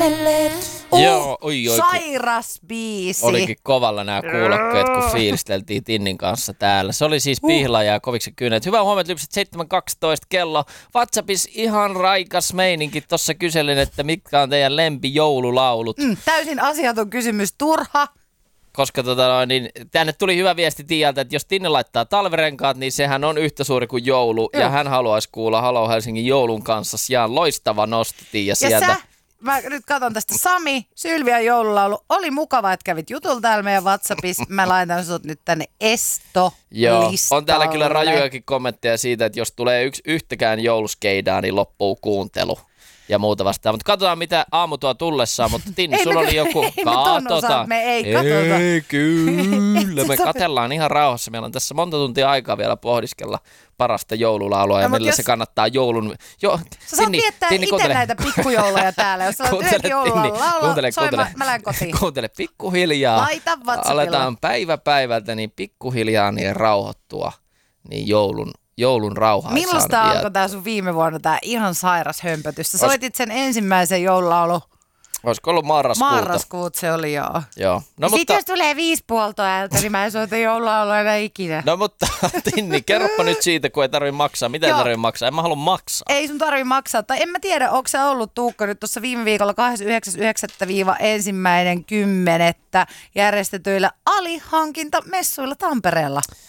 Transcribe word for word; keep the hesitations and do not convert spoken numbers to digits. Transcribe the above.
kuunnelleet. Uh, Joo, oi, oi, sairas biisi. Olikin kovalla nämä kuulokkeet, kun fiilisteltiin Tinnin kanssa täällä. Se oli siis Pihlajaa ja Koviksi Kynnet. Hyvää huomenta, lypset seitsemän kaksitoista kello. WhatsAppissa ihan raikas meininki. Tuossa kyselin, että mitkä on teidän lempijoululaulut. Mm, täysin asiaton kysymys, turha. Koska tota noin, niin tänne tuli hyvä viesti Tiialta, että jos Tinne laittaa talvirenkaat, niin sehän on yhtä suuri kuin joulu. Joo. Ja hän haluaisi kuulla Halo Helsingin joulun kanssa. Sijaan loistava nosti Tiia ja sieltä. Sä, mä nyt katson tästä Sami, Sylvian joululaulu. Oli mukava, että kävit jutulla täällä meidän WhatsAppissa. Mä laitan sut nyt tänne estolistalle. Joo, on täällä kyllä rajujakin kommentteja siitä, että jos tulee yksi yhtäkään jouluskeidaa, niin loppuu kuuntelu. Ja muuta vastaan. Mutta katsotaan, mitä aamu tuo tullessaan. Mutta Tinni, sulla oli joku... Ei me katsotaan. Me ei katsota. Ei, kyllä. Me katsellaan ihan rauhassa. Meillä on tässä monta tuntia aikaa vielä pohdiskella parasta joululaulua. No, ja millä jos... se kannattaa joulun... Jo... Sä saat viettää itse näitä pikkujouluja täällä. Jos sä olet yhden joululaulu laulaa, soi mä, mä lähden kotiin. Kuuntele pikkuhiljaa. Laita WhatsAppilla. Aletaan päivä päivältä niin pikkuhiljaa niin rauhoittua niin joulun... Joulun rauhaa. Milloista alkoi tää sun viime vuonna tää ihan sairas hömpötys? Sä soitit sen ensimmäisen joululaulu. Olisiko ollut marraskuuta? Marraskuut se oli, joo. Joo. No, sitten mutta... jos tulee viisi puolta ajalta, niin mä en soita joululaulua enää ikinä. No mutta Tinni, kerropa nyt siitä, kun ei tarvitse maksaa. Mitä ei tarvitse maksaa? En mä halua maksaa. Ei sun tarvitse maksaa. Tai en mä tiedä, onko se ollut Tuukka nyt tuossa viime viikolla kahdeskymmenesyhdeksäs yhdeksättä ensimmäinen kymmenettä järjestetyillä alihankintamessuilla Tampereella.